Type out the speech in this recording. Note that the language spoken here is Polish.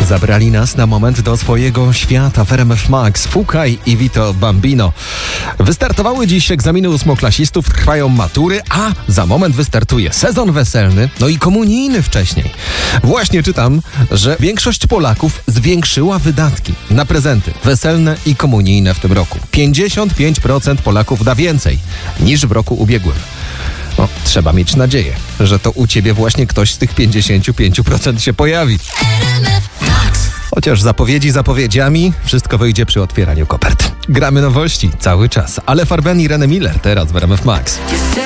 Zabrali nas na moment do swojego świata w RMF Max. Fukaj i Vito Bambino. Wystartowały dziś egzaminy ósmoklasistów, trwają matury, a za moment wystartuje sezon weselny, no i komunijny wcześniej. Właśnie czytam, że większość Polaków zwiększyła wydatki na prezenty weselne i komunijne w tym roku. 55% Polaków da więcej niż w roku ubiegłym. No, trzeba mieć nadzieję, że to u ciebie właśnie ktoś z tych 55% się pojawi. Chociaż zapowiedzi zapowiedziami, wszystko wyjdzie przy otwieraniu kopert. Gramy nowości cały czas, ale Farben i René Miller teraz w RMF Max.